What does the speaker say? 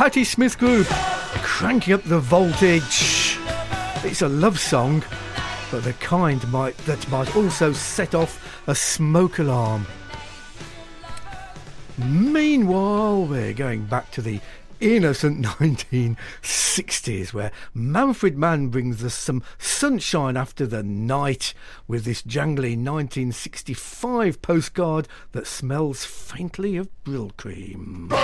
Patti Smith Group, cranking up the voltage. It's a love song, but the kind that might also set off a smoke alarm. Meanwhile, we're going back to the innocent 1960s, where Manfred Mann brings us some sunshine after the night with this jangly 1965 postcard that smells faintly of Brill cream.